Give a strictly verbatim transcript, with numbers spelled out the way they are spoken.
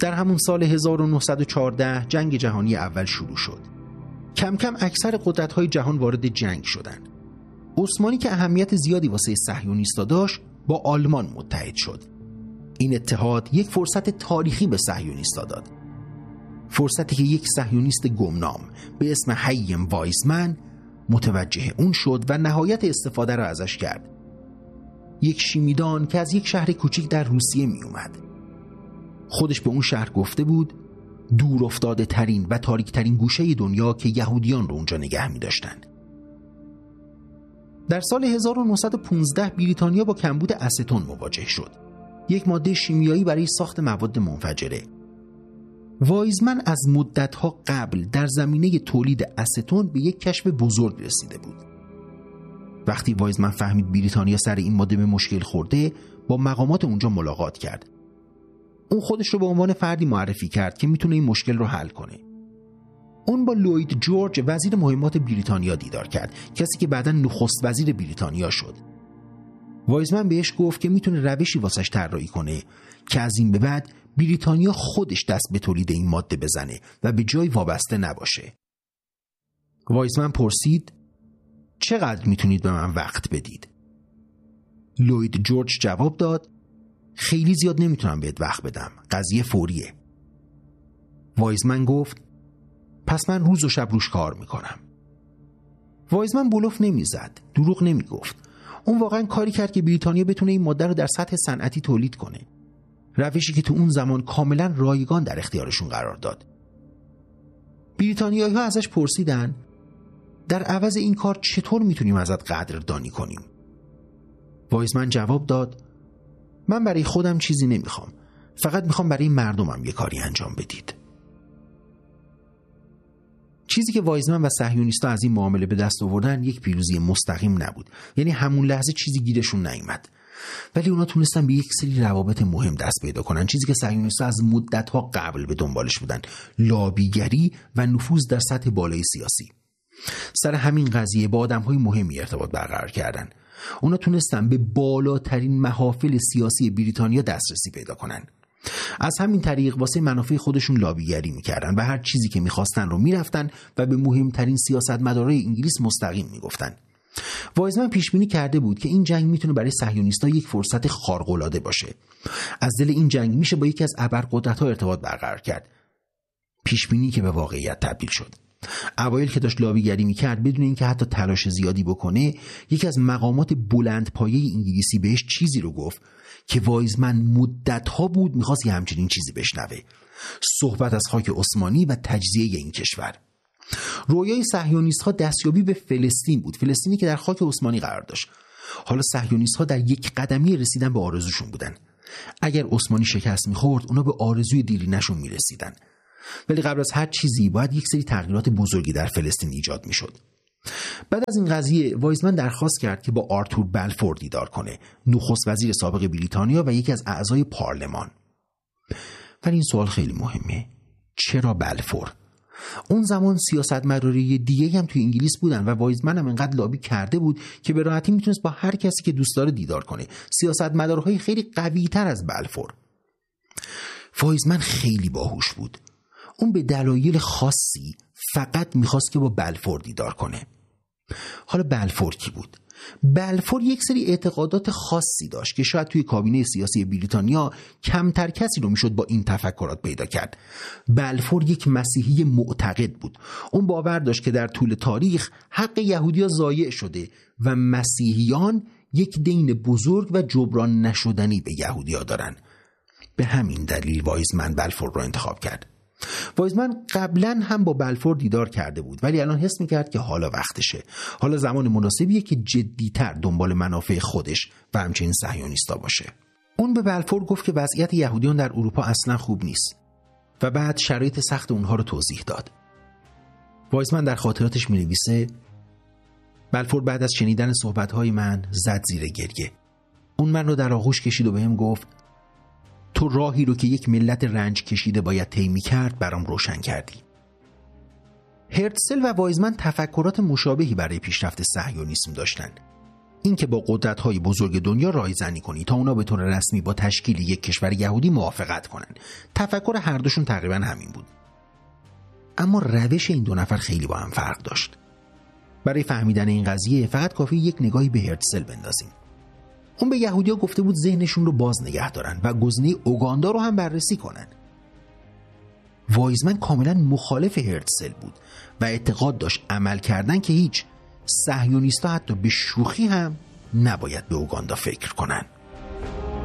در همون سال هزار و نهصد و چهارده جنگ جهانی اول شروع شد. کم کم اکثر قدرت‌های جهان وارد جنگ شدند. عثمانی که اهمیت زیادی واسه صهیونیست‌ها داشت با آلمان متحد شد. این اتحاد یک فرصت تاریخی به صهیونیست‌ها داد. فرصتی که یک صهیونیست گمنام به اسم هایم وایزمن متوجه اون شد و نهایت استفاده را ازش کرد. یک شیمیدان که از یک شهر کوچیک در روسیه می اومد. خودش به اون شهر گفته بود دور افتاده ترین و تاریک ترین گوشه دنیا که یهودیان رو اونجا نگه می داشتن. در سال هزار و نهصد و پانزده بریتانیا با کمبود استون مواجه شد، یک ماده شیمیایی برای ساخت مواد منفجره. وایزمن از مدتها قبل در زمینه تولید استون به یک کشف بزرگ رسیده بود. وقتی وایزمن فهمید بریتانیا سر این ماده به مشکل خورده، با مقامات اونجا ملاقات کرد. اون خودش رو به عنوان فردی معرفی کرد که میتونه این مشکل رو حل کنه. اون با لوید جورج وزیر مهمات بریتانیا دیدار کرد، کسی که بعداً نخست وزیر بریتانیا شد. وایزمن بهش گفت که میتونه روشی واسش طراحی کنه که از این به بعد بریتانیا خودش دست به تولید این ماده بزنه و به جای وابسته نباشه. وایزمن پرسید چقدر میتونید به من وقت بدید؟ لوید جورج جواب داد خیلی زیاد نمیتونم بهت وقت بدم، قضیه فوریه. وایزمن گفت پس من روز و شب روش کار میکنم. وایزمن بلوف نمیزد، دروغ نمیگفت. اون واقعا کاری کرد که بریتانیا بتونه این ماده رو در سطح صنعتی تولید کنه، روشی که تو اون زمان کاملا رایگان در اختیارشون قرار داد. بریتانیایی‌ها ازش پرسیدن در عوض این کار چطور میتونیم ازت قدردانی کنیم؟ وایزمن جواب داد من برای خودم چیزی نمیخوام، فقط میخوام برای مردمم یه کاری انجام بدید. چیزی که وایزمن و صهیونیست‌ها از این معامله به دست آوردن یک پیروزی مستقیم نبود، یعنی همون لحظه چیزی گیرشون نیامد، ولی اونا تونستن به یک سری روابط مهم دست پیدا کنن، چیزی که صهیونیست‌ها از مدت‌ها قبل به دنبالش بودن: لابیگری و نفوذ در سطح بالای سیاسی. سر همین قضیه با آدم‌های مهمی ارتباط برقرار کردن. اونا تونستن به بالاترین محافل سیاسی بریتانیا دسترسی پیدا کنن. از همین طریق واسه منافع خودشون لابیگری میکردن و هر چیزی که میخواستن رو میرفتن و به مهمترین سیاستمدارای انگلیس مستقیم میگفتن. وایزمن پیش بینی کرده بود که این جنگ میتونه برای صهیونیست‌ها یک فرصت خارق‌العاده باشه. از دل این جنگ میشه با یکی از ابرقدرت‌ها ارتباط برقرار کرد. پیش بینی که به واقعیت تبدیل شد. اوایل که داشت لابیگری میکرد بدون اینکه حتی تلاش زیادی بکنه، یکی از مقامات بلندپایه انگلیسی بهش چیزی رو گفت که وایزمن مدت‌ها بود میخواست یه همچنین چیزی بشنوه: صحبت از خاک عثمانی و تجزیه این کشور. رویای صهیونیست‌ها دستیابی به فلسطین بود، فلسطینی که در خاک عثمانی قرار داشت. حالا صهیونیست‌ها در یک قدمی رسیدن به آرزوشون بودن. اگر عثمانی شکست می‌خورد، اونا به آرزوی دیرینه‌شون می‌رسیدن. ولی قبل از هر چیزی باید یک سری تغییرات بزرگی در فلسطین ایجاد می‌شد. بعد از این قضیه وایزمن درخواست کرد که با آرتور بلفور دیدار کنه، نخست وزیر سابق بریتانیا و یکی از اعضای پارلمان. ولی این سوال خیلی مهمه: چرا بلفور؟ اون زمان سیاستمدارای دیگه هم توی انگلیس بودن و وایزمن هم انقدر لابی کرده بود که به راحتی میتونست با هر کسی که دوست داره دیدار کنه، سیاستمدارهای خیلی قوی‌تر از بلفور. وایزمن خیلی باهوش بود. اون به دلایل خاصی فقط میخواست که با بلفور دیدار کنه. حالا بلفور کی بود؟ بلفور یک سری اعتقادات خاصی داشت که شاید توی کابینه سیاسی بریتانیا کمتر کسی رو میشد با این تفکرات پیدا کرد. بلفور یک مسیحی معتقد بود. اون باور داشت که در طول تاریخ حق یهودی‌ها ضایع شده و مسیحیان یک دین بزرگ و جبران نشدنی به یهودی‌ها دارن. به همین دلیل وایزمن بلفور رو انتخاب کرد. وایزمن قبلا هم با بلفور دیدار کرده بود، ولی الان حس میکرد که حالا وقتشه. حالا زمان مناسبیه که جدیتر دنبال منافع خودش و همچنین صهیونیستا باشه. اون به بلفور گفت که وضعیت یهودیان در اروپا اصلا خوب نیست و بعد شرایط سخت اونها رو توضیح داد. وایزمن در خاطراتش مینویسه: بلفور بعد از شنیدن صحبتهای من زد زیر گریه. اون من رو در آغوش کشید و بهم گفت: تو راهی رو که یک ملت رنج کشیده باید طی می‌کرد برام روشن کردی. هرتزل و وایزمن تفکرات مشابهی برای پیشرفت صهیونیسم داشتند. اینکه با قدرت‌های بزرگ دنیا رایزنی کنی تا اونا به طور رسمی با تشکیل یک کشور یهودی موافقت کنن. تفکر هر دوشون تقریبا همین بود. اما روش این دو نفر خیلی با هم فرق داشت. برای فهمیدن این قضیه فقط کافی یک نگاهی به هرتزل بندازیم. اون به یهودی‌ها گفته بود ذهنشون رو باز نگه دارن و گزینه اوگاندا رو هم بررسی کنن. وایزمن کاملا مخالف هرتزل بود و اعتقاد داشت عمل کردن که هیچ، صهیونیست‌ها حتی به شوخی هم نباید به اوگاندا فکر کنن.